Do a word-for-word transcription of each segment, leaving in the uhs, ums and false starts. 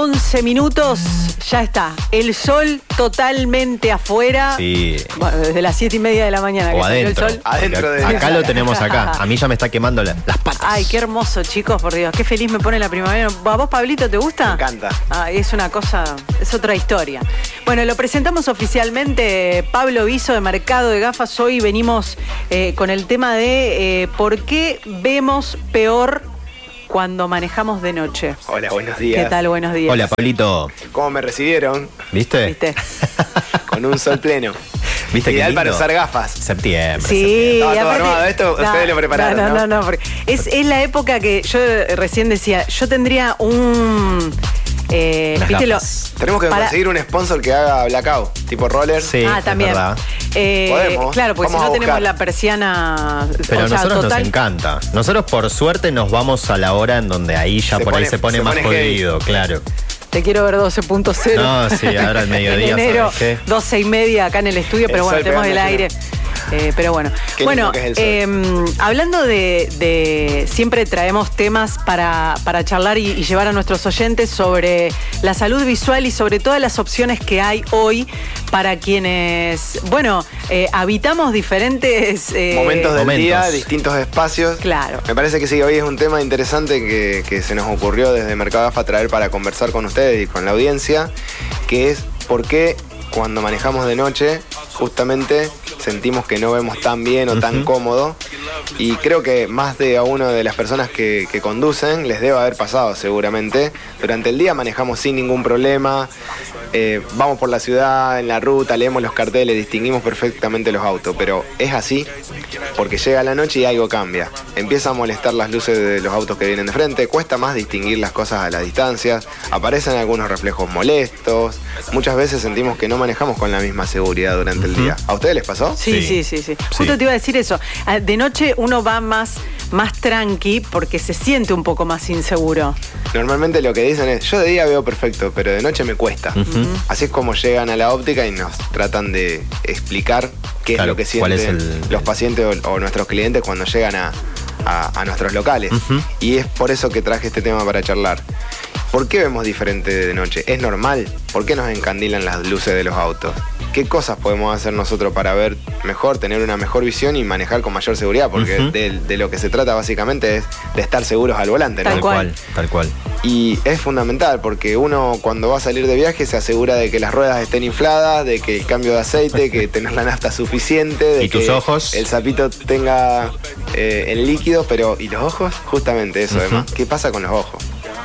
once minutos, ya está. El sol totalmente afuera. Sí. Bueno, desde las siete y media de la mañana. O que adentro. El sol. Adentro de Acá lo tenemos acá. A mí ya me está quemando la, las patas. Ay, qué hermoso, chicos, por Dios. Qué feliz me pone la primavera. ¿A vos, Pablito, te gusta? Me encanta. Ay, es una cosa, es otra historia. Bueno, lo presentamos oficialmente. Pablo Viso de Mercado de Gafas. Hoy venimos eh, con el tema de eh, por qué vemos peor cuando manejamos de noche. Hola, buenos días. ¿Qué tal? Buenos días. Hola, Pablito. ¿Cómo me recibieron? ¿Viste? ¿Viste? Con un sol pleno. ¿Viste qué Ideal lindo? para usar gafas. Septiembre. Sí, Estaba y todo aparte- armado. Esto ustedes lo prepararon, No, no, ¿no? no, no, porque es, es la época que yo recién decía, yo tendría un... Eh, Unas ¿viste lo- gafas. Tenemos que para- conseguir un sponsor que haga blackout, tipo roller. Sí, Ah, es también. verdad. Eh, Podemos. Claro, porque si Vamos no a tenemos buscar. la persiana. Pero o a sea, nosotros total, nos encanta. Nosotros, por suerte, nos vamos a la hora en donde ahí ya Se por ahí pone- se pone se más pone heavy. jodido, claro. Te quiero ver doce punto cero. No, sí, ahora al mediodía, En enero, ¿sabes qué? doce y media acá en el estudio, pero El bueno, sol tenemos el pegando aire. Eh, pero bueno, Qué bueno, lindo que es el sol. eh, hablando de, de- siempre traemos temas para, para charlar y, y llevar a nuestros oyentes sobre la salud visual y sobre todas las opciones que hay hoy para quienes, bueno, eh, habitamos diferentes eh, Momentos del Momentos. día, distintos espacios. Claro. Me parece que sí, hoy es un tema interesante que, que se nos ocurrió desde Mercado Gafa traer para conversar con ustedes y con la audiencia, que es por qué cuando manejamos de noche justamente sentimos que no vemos tan bien o tan Ujú. cómodo. Y creo que más de a una de las personas que, que conducen les debe haber pasado seguramente. Durante el día manejamos sin ningún problema, eh, vamos por la ciudad, en la ruta, leemos los carteles, distinguimos perfectamente los autos, pero es así porque llega la noche y algo cambia. Empieza a molestar las luces de los autos que vienen de frente, cuesta más distinguir las cosas a la distancia, aparecen algunos reflejos molestos, muchas veces sentimos que no manejamos con la misma seguridad durante el día. ¿A ustedes les pasó? Sí, Sí. sí, sí, sí. Sí. Justo te iba a decir eso. Ah, De noche uno va más, más tranqui porque se siente un poco más inseguro. Normalmente lo que dicen es, yo de día veo perfecto, pero de noche me cuesta. Ujú. Así es como llegan a la óptica y nos tratan de explicar qué Claro, es lo que cuál sienten es el- los pacientes o, o nuestros clientes cuando llegan a, a- a nuestros locales. Ujú. Y es por eso que traje este tema para charlar. ¿Por qué vemos diferente de noche? ¿Es normal? ¿Por qué nos encandilan las luces de los autos? ¿Qué cosas podemos hacer nosotros para ver mejor, tener una mejor visión y manejar con mayor seguridad? Porque Ujú. de, de lo que se trata básicamente es de estar seguros al volante, ¿no? Tal Tal cual. cual, tal cual. Y es fundamental porque uno cuando va a salir de viaje se asegura de que las ruedas estén infladas, de que el cambio de aceite, que tener la nafta suficiente, de ¿Y que tus ojos? el sapito tenga eh, el líquido, pero ¿y los ojos? Justamente eso, Ujú. además. ¿Qué pasa con los ojos?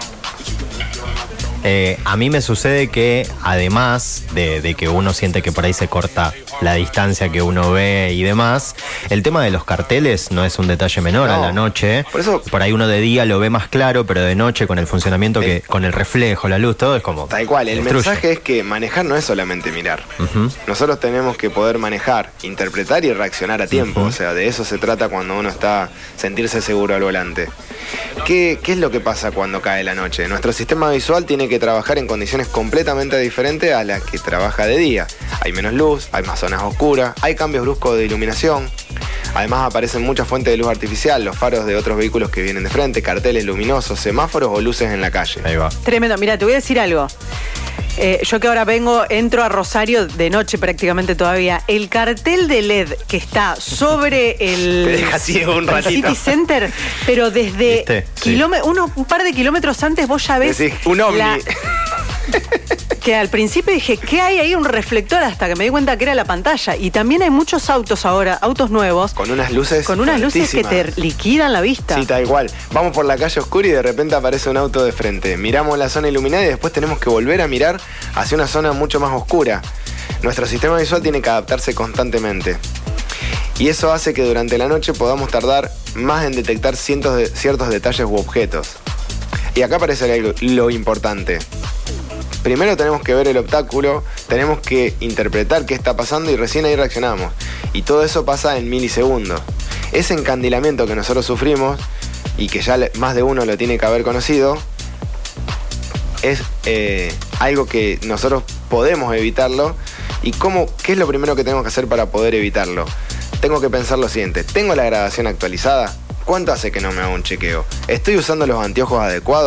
Eh, a mí me sucede que además de, de que uno siente que por ahí se corta la distancia que uno ve y demás, el tema de los carteles no es un detalle menor. No. A la noche. Por eso- Por ahí uno de día lo ve más claro, pero de noche con el funcionamiento, que El- con el reflejo, la luz, todo es como... Tal cual, el destruye. mensaje es que manejar no es solamente mirar. Ujú. Nosotros tenemos que poder manejar, interpretar y reaccionar a tiempo. Ujú. O sea, de eso se trata cuando uno está sentirse seguro al volante. ¿Qué, ¿Qué es lo que pasa cuando cae la noche? Nuestro sistema visual tiene que trabajar en condiciones completamente diferentes a las que trabaja de día. Hay menos luz, hay más zonas oscuras, hay cambios bruscos de iluminación. Además aparecen muchas fuentes de luz artificial, los faros de otros vehículos que vienen de frente, carteles luminosos, semáforos o luces en la calle. Ahí va. Tremendo. Mira, te voy a decir algo. Eh, yo que ahora vengo, entro a Rosario de noche prácticamente todavía. El cartel de L E D que está sobre el, Te deja ciego un el ratito. City Center, pero desde ¿Viste? Sí. kilóme- uno, un par de kilómetros antes vos ya ves Decís, un ovni. la- que al principio dije, ¿qué hay ahí? Un reflector, hasta que me di cuenta que era la pantalla. Y también hay muchos autos ahora, autos nuevos, Con unas luces con unas luces que te fuertísimas. liquidan la vista. Sí, tal cual. Vamos por la calle oscura y de repente aparece un auto de frente. Miramos la zona iluminada y después tenemos que volver a mirar hacia una zona mucho más oscura. Nuestro sistema visual tiene que adaptarse constantemente. Y eso hace que durante la noche podamos tardar más en detectar cientos de, ciertos detalles u objetos. Y acá aparece algo- lo importante. Primero tenemos que ver el obstáculo, tenemos que interpretar qué está pasando y recién ahí reaccionamos. Y todo eso pasa en milisegundos. Ese encandilamiento que nosotros sufrimos y que ya le- más de uno lo tiene que haber conocido, es eh, algo que nosotros podemos evitarlo. ¿Y cómo, qué es lo primero que tenemos que hacer para poder evitarlo? Tengo que pensar lo siguiente, ¿tengo la graduación actualizada? ¿Cuánto hace que no me hago un chequeo? ¿Estoy usando los anteojos adecuados?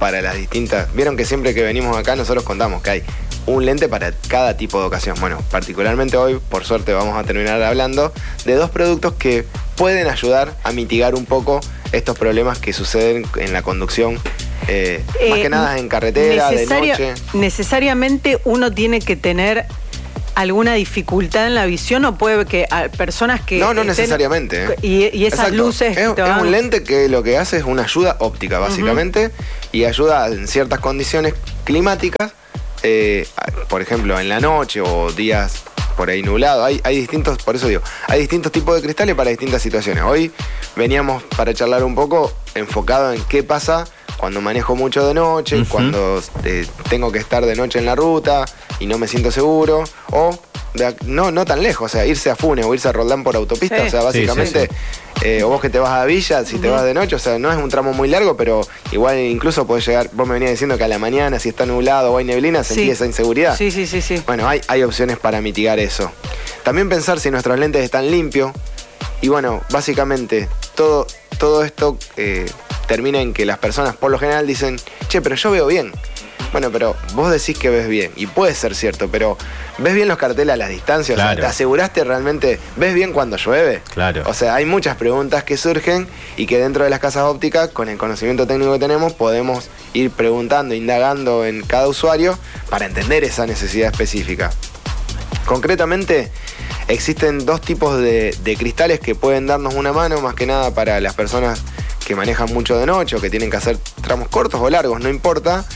para las distintas... Vieron que siempre que venimos acá nosotros contamos que hay un lente para cada tipo de ocasión. Bueno, particularmente hoy, por suerte, vamos a terminar hablando de dos productos que pueden ayudar a mitigar un poco estos problemas que suceden en la conducción, eh, eh, más que nada en carretera, de noche. ¿Necesariamente uno tiene que tener alguna dificultad en la visión o puede que a personas que... No, no estén, necesariamente. ¿eh? Y, y esas Exacto. luces... Es, es un lente que lo que hace es una ayuda óptica, básicamente, uh-huh. y ayuda en ciertas condiciones climáticas, eh, por ejemplo, en la noche o días por ahí nublado. Hay, hay distintos, por eso digo, hay distintos tipos de cristales para distintas situaciones. Hoy veníamos para charlar un poco enfocado en qué pasa cuando manejo mucho de noche, uh-huh. cuando eh, tengo que estar de noche en la ruta y no me siento seguro, o de, no, no tan lejos, o sea, irse a Funes o irse a Roldán por autopista, sí. o sea, básicamente, sí, sí, sí. Eh, o vos que te vas a Villa, si uh-huh. te vas de noche, o sea, no es un tramo muy largo, pero igual incluso podés llegar, vos me venías diciendo que a la mañana, si está nublado o hay neblina, sentís sí. esa inseguridad. Sí, sí, sí, sí. Bueno, hay, hay opciones para mitigar eso. También pensar si nuestros lentes están limpios, y bueno, básicamente, todo, todo esto... Eh, termina en que las personas por lo general dicen, che, pero yo veo bien. Bueno, pero vos decís que ves bien, y puede ser cierto, pero ¿ves bien los carteles a las distancias? Claro. O sea, ¿te aseguraste realmente? ¿Ves bien cuando llueve? Claro. O sea, hay muchas preguntas que surgen y que dentro de las casas ópticas, con el conocimiento técnico que tenemos, podemos ir preguntando, indagando en cada usuario para entender esa necesidad específica. Concretamente, existen dos tipos de, de cristales que pueden darnos una mano, más que nada para las personas que manejan mucho de noche o que tienen que hacer tramos cortos o largos, no importa.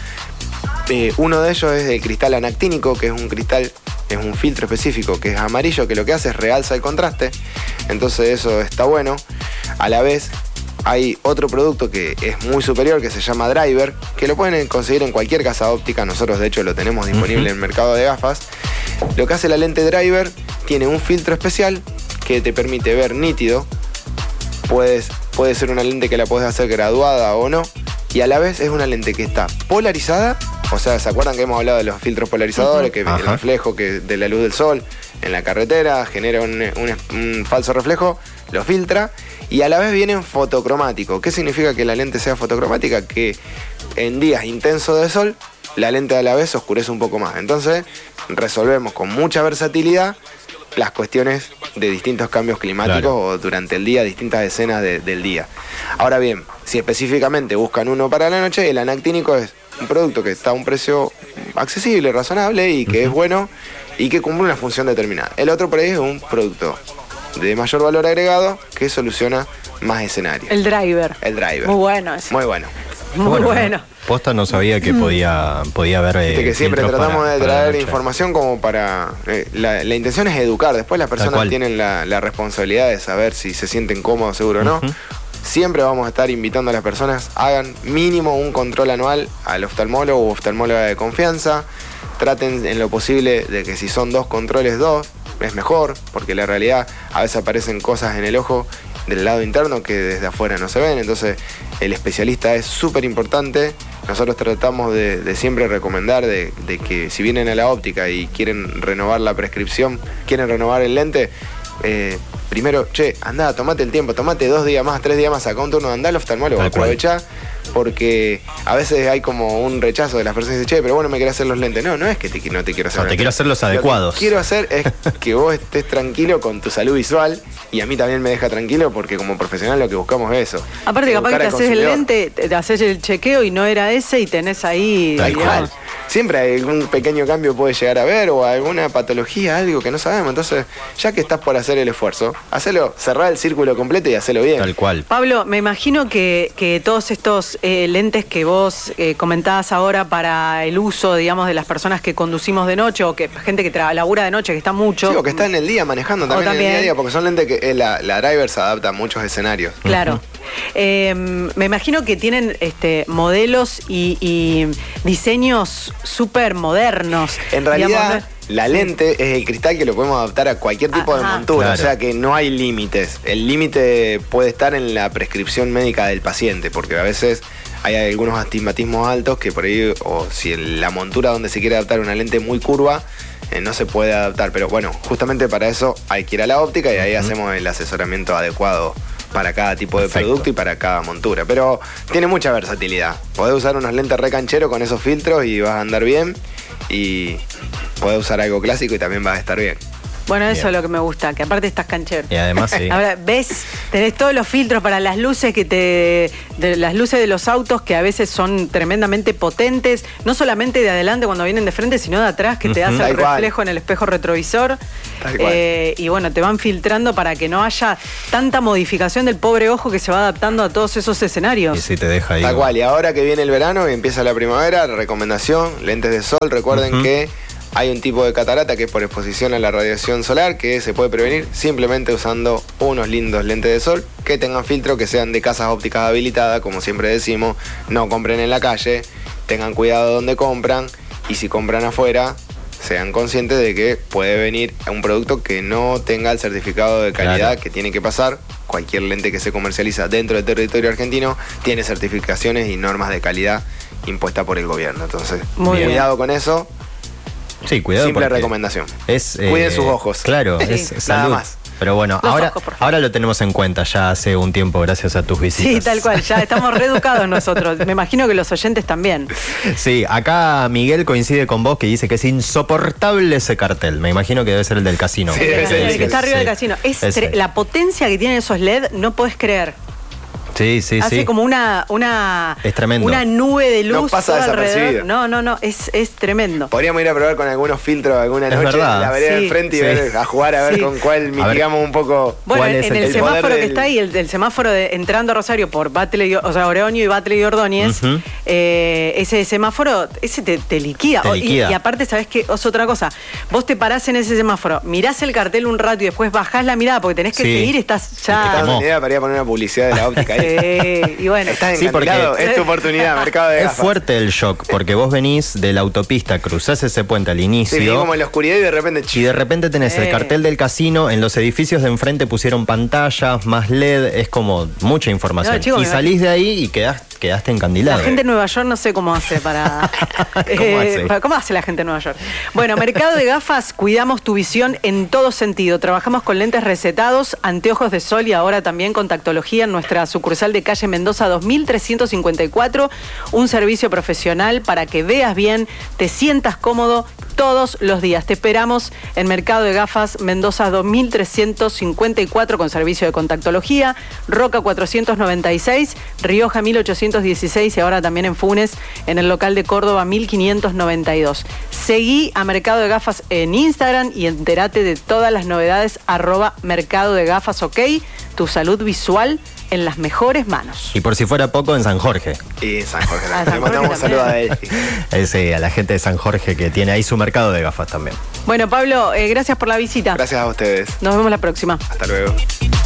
Eh, uno de ellos es el cristal anactínico, que es un cristal, es un filtro específico que es amarillo, que lo que hace es realza el contraste, entonces eso está bueno. A la vez hay otro producto que es muy superior, que se llama Driver, que lo pueden conseguir en cualquier casa óptica, nosotros de hecho lo tenemos disponible uh-huh. en el mercado de gafas. Lo que hace la lente Driver, tiene un filtro especial que te permite ver nítido. Puedes, puede ser una lente que la podés hacer graduada o no, y a la vez es una lente que está polarizada, o sea, ¿se acuerdan que hemos hablado de los filtros polarizadores? Uh-huh. Que Ajá. el reflejo que de la luz del sol en la carretera genera un, un, un falso reflejo, lo filtra, y a la vez viene en fotocromático. ¿Qué significa que la lente sea fotocromática? Que en días intensos de sol, la lente a la vez oscurece un poco más. Entonces, resolvemos con mucha versatilidad las cuestiones de distintos cambios climáticos claro. o durante el día, distintas escenas de, del día. Ahora bien, si específicamente buscan uno para la noche, el anactínico es un producto que está a un precio accesible, razonable y que uh-huh. es bueno y que cumple una función determinada. El otro por ahí es un producto de mayor valor agregado que soluciona más escenarios. El Driver. El Driver. Muy bueno ese. Muy bueno. Muy bueno. bueno. Posta no sabía que podía, podía haber... Eh, que siempre tratamos para, de traer información como para... Eh, la, la intención es educar. Después las personas tienen la, la responsabilidad de saber si se sienten cómodos, seguros o uh-huh. no. Siempre vamos a estar invitando a las personas, hagan mínimo un control anual al oftalmólogo o oftalmóloga de confianza. Traten en lo posible de que si son dos controles, dos, es mejor, porque la realidad a veces aparecen cosas en el ojo del lado interno que desde afuera no se ven. Entonces el especialista es súper importante. Nosotros tratamos de, de siempre recomendar de, de que si vienen a la óptica y quieren renovar la prescripción, quieren renovar el lente, eh, primero, che, andá, tomate el tiempo, tomate dos días más, tres días más, acá un turno, andá al oftalmólogo, aprovechá, porque a veces hay como un rechazo de las personas que dicen, che, pero bueno, me quiero hacer los lentes. No, no es que te, no te quiero hacer no, los te quiero hacer los adecuados. Lo que quiero hacer es que vos estés tranquilo con tu salud visual, y a mí también me deja tranquilo porque como profesional lo que buscamos es eso. Aparte, capaz que te haces el lente, te haces el chequeo y no era ese y tenés ahí... Tal cual. Siempre algún pequeño cambio puede llegar a ver o alguna patología, algo que no sabemos. Entonces, ya que estás por hacer el esfuerzo, hacelo, cerrá el círculo completo y hacelo bien. Tal cual. Pablo, me imagino que, que todos estos eh, lentes que vos eh, comentabas ahora para el uso, digamos, de las personas que conducimos de noche o que gente que tra- labura de noche, que está mucho... Sí, o que está en el día manejando también, también. en el día a día, porque son lentes que eh, la, la Driver se adapta a muchos escenarios. Claro. Uh-huh. Eh, me imagino que tienen este, modelos y, y diseños súper modernos. En realidad, digamos, la lente es el cristal que lo podemos adaptar a cualquier tipo Ajá. de montura, claro. o sea que no hay límites. El límite puede estar en la prescripción médica del paciente, porque a veces hay algunos astigmatismos altos que por ahí, o si la montura donde se quiere adaptar una lente muy curva, eh, no se puede adaptar. Pero bueno, justamente para eso hay que ir a la óptica y ahí uh-huh. hacemos el asesoramiento adecuado para cada tipo de Perfecto. producto y para cada montura. Pero tiene mucha versatilidad. Podés usar unos lentes re cancheros con esos filtros y vas a andar bien. Y podés usar algo clásico y también vas a estar bien. Bueno, eso Bien. es lo que me gusta, que aparte estás canchero. Y además sí. Ahora, ves, tenés todos los filtros para las luces que te. De las luces de los autos que a veces son tremendamente potentes, no solamente de adelante cuando vienen de frente, sino de atrás, que te Ujú. hacen Tal cual. reflejo en el espejo retrovisor. Tal cual. Eh, y bueno, te van filtrando para que no haya tanta modificación del pobre ojo que se va adaptando a todos esos escenarios. Y si te deja ahí. Tal cual, y ahora que viene el verano y empieza la primavera, recomendación, lentes de sol. Recuerden Ujú. que hay un tipo de catarata que es por exposición a la radiación solar que se puede prevenir simplemente usando unos lindos lentes de sol que tengan filtro, que sean de casas ópticas habilitadas, como siempre decimos. No compren en la calle, tengan cuidado donde compran, y si compran afuera, sean conscientes de que puede venir un producto que no tenga el certificado de calidad Claro. que tiene que pasar. Cualquier lente que se comercializa dentro del territorio argentino tiene certificaciones y normas de calidad impuestas por el gobierno. Entonces, Muy cuidado con eso. Sí, cuidado. Simple porque recomendación. Es, eh, Cuiden sus ojos. Claro, Sí. es Nada salud. más. Pero bueno, Los ahora, ojos, por favor. ahora lo tenemos en cuenta ya hace un tiempo gracias a tus visitas. Sí, tal cual, ya estamos reeducados nosotros. Me imagino que los oyentes también. Sí, acá Miguel coincide con vos que dice que es insoportable ese cartel. Me imagino que debe ser el del casino. Sí, debe El, ser, el sí, que está arriba sí. del casino. Es Ese. tre- la potencia que tienen esos L E D, no podés creer. Sí, sí, Hace sí. como una, una, Es tremendo. una nube de luz No pasa todo desapercibido. alrededor. No, no, no, es, es tremendo. Podríamos ir a probar con algunos filtros alguna Es noche verdad. en la vereda Sí. del frente y Sí. ver, a jugar a ver Sí. con cuál ver. mitigamos un poco. Bueno, ¿Cuál en, es en el- el, el semáforo poder que del- está ahí, el, el semáforo de entrando a Rosario por Batlle, y- o sea, Oreoño y Batlle y Ordóñez, Ujú. eh, ese semáforo, ese te, te liquida. Te O- y- liquida. Y, aparte, ¿sabés qué? Es otra cosa. Vos te parás en ese semáforo, mirás el cartel un rato y después bajás la mirada porque tenés que Sí. seguir, estás ¿Estás ya. quemó. dando una idea para ir a poner una publicidad de la óptica ahí? Eh, y bueno. Estás Sí, porque- encandilado, es tu oportunidad, mercado de Es gafas. fuerte el shock, porque vos venís de la autopista, cruzás ese puente al Sí, inicio. vivimos como en la oscuridad y de repente... Y de repente tenés el Eh. cartel del casino, en los edificios de enfrente pusieron pantallas, más L E D, es como mucha información. No, chico, y me salís de ahí y quedás, quedaste encandilado. La gente de Nueva York no sé cómo hace para... ¿Cómo hace? para- ¿Cómo hace la gente de Nueva York? Bueno, mercado de gafas, cuidamos tu visión en todo sentido. Trabajamos con lentes recetados, anteojos de sol y ahora también con tactología en nuestra sucursal de calle Mendoza dos mil trescientos cincuenta y cuatro. Un servicio profesional para que veas bien, te sientas cómodo todos los días. Te esperamos en Mercado de Gafas Mendoza dos mil trescientos cincuenta y cuatro con servicio de contactología, Roca cuatrocientos noventa y seis, Rioja mil ochocientos dieciséis y ahora también en Funes, en el local de Córdoba mil quinientos noventa y dos. Seguí a Mercado de Gafas en Instagram y entérate de todas las novedades arroba Mercado de Gafas, ok, tu salud visual en las mejores manos. Y por si fuera poco, en San Jorge. Y San Jorge, Ah, le San mandamos un Jorge saludo a también. él. Ese, a la gente de San Jorge que tiene ahí su mercado de gafas también. Bueno, Pablo, eh, gracias por la visita. Gracias a ustedes. Nos vemos la próxima. Hasta luego.